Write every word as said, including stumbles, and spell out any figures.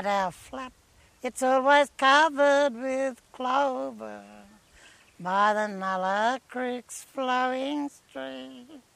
but our flap, it's always covered with clover by the Nulla Creek's flowing stream.